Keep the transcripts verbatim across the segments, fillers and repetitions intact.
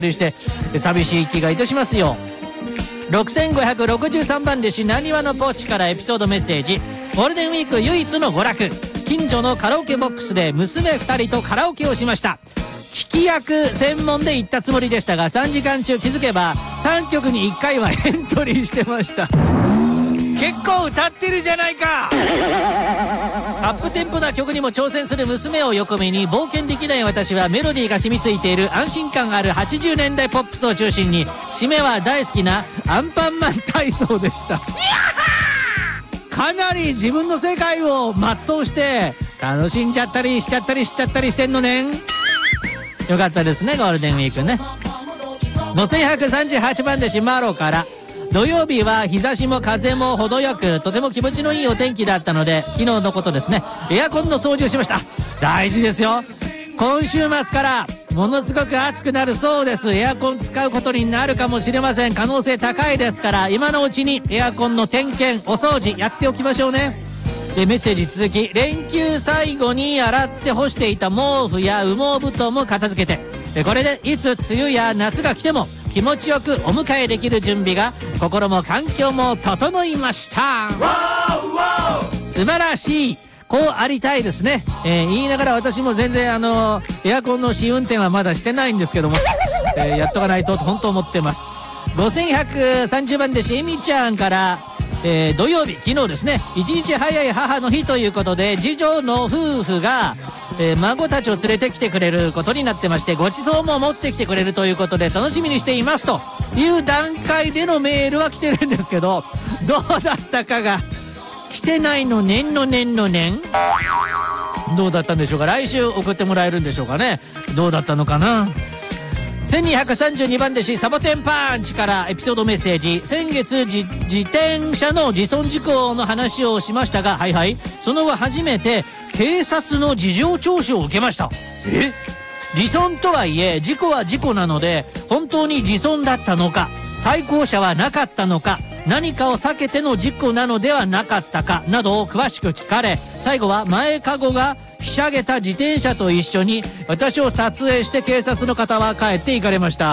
して寂しい気がいたしますよ。ろくせんごひゃくろくじゅうさんばん弟子なにわのポチからエピソードメッセージ。ゴールデンウィーク唯一の娯楽、近所のカラオケボックスで娘ふたりとカラオケをしました。聞き役専門で行ったつもりでしたが、さんじかん中気づけばさんきょくにいっかいはエントリーしてました。結構歌ってるじゃないか。アップテンポな曲にも挑戦する娘を横目に、冒険できない私はメロディーが染みついている安心感あるはちじゅうねんだいポップスを中心に、締めは大好きなアンパンマン体操でした。かなり自分の世界を全うして楽しんじゃったりしちゃったりしちゃったりしてんのねん。よかったですね、ゴールデンウィークね。ごせんひゃくさんじゅうはちばん弟子マロから、土曜日は日差しも風も程よくとても気持ちのいいお天気だったので、昨日のことですね、エアコンの掃除をしました。大事ですよ。今週末からものすごく暑くなるそうです。エアコン使うことになるかもしれません。可能性高いですから、今のうちにエアコンの点検お掃除やっておきましょうね。でメッセージ続き、連休最後に洗って干していた毛布や羽毛布団も片付けて、でこれでいつ梅雨や夏が来ても気持ちよくお迎えできる準備が、心も環境も整いました。素晴らしい。こうありたいですね、えー、言いながら私も全然あのー、エアコンの試運転はまだしてないんですけども、えー、やっとかないと本当思ってます。ごせんひゃくさんじゅうばん弟子エミちゃんから、えー、土曜日、昨日ですね、一日早い母の日ということで、次女の夫婦が、えー、孫たちを連れてきてくれることになってまして、ごちそうも持ってきてくれるということで楽しみにしていますという段階でのメールは来てるんですけど、どうだったかが来てないのねんのねんのねん。どうだったんでしょうか。来週送ってもらえるんでしょうかね。どうだったのかな。せんにひゃくさんじゅうにばん弟子サボテンパンチからエピソードメッセージ。先月自転車の自損事故の話をしましたが、はいはい、その後初めて警察の事情聴取を受けました。え自損とはいえ事故は事故なので、本当に自損だったのか、対向車はなかったのか、何かを避けての事故なのではなかったかなどを詳しく聞かれ、最後は前かごがひしゃげた自転車と一緒に私を撮影して警察の方は帰って行かれました。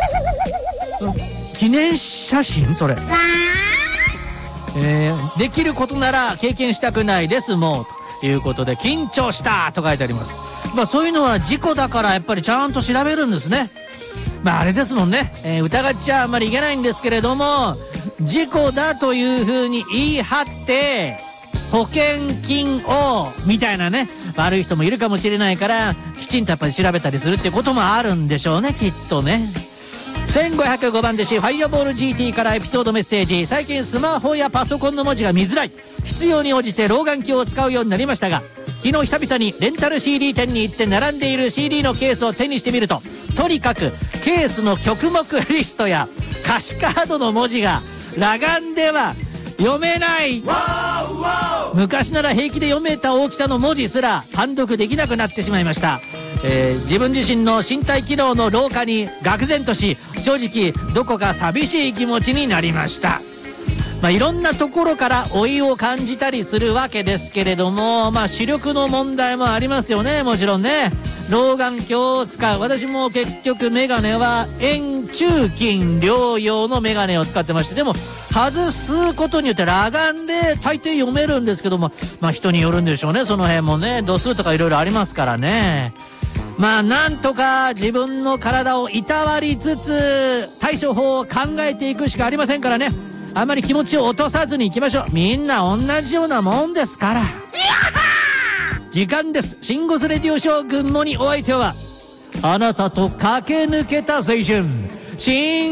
記念写真それ、えー、できることなら経験したくないですもうということで、緊張したと書いてあります。まあそういうのは事故だからやっぱりちゃんと調べるんですね。まああれですもんね、えー、疑っちゃあんまりいけないんですけれども、事故だというふうに言い張って保険金をみたいなね、悪い人もいるかもしれないから、きちんとやっぱり調べたりするってこともあるんでしょうね、きっとね。せんごひゃくごばん弟子ファイアボール ジーティー からエピソードメッセージ。最近スマホやパソコンの文字が見づらい、必要に応じて老眼鏡を使うようになりましたが、昨日久々にレンタル シーディー 店に行って並んでいる シーディー のケースを手にしてみると、とにかくケースの曲目リストや歌詞カードの文字が裸眼では読めない。昔なら平気で読めた大きさの文字すら判読できなくなってしまいました。えー、自分自身の身体機能の老化に愕然とし、正直どこか寂しい気持ちになりました。まあ、いろんなところから老いを感じたりするわけですけれども、まあ、視力の問題もありますよね。もちろんね、老眼鏡を使う。私も結局メガネは遠中近両用のメガネを使ってまして、でも外すことによって裸眼で大抵読めるんですけども、まあ人によるんでしょうね。その辺もね、度数とかいろいろありますからね。まあなんとか自分の体をいたわりつつ対処法を考えていくしかありませんからね。あまり気持ちを落とさずにいきましょう。みんな同じようなもんですから。時間です。シンゴスレディオショー群馬にお相手は、あなたと駆け抜けた青春、シン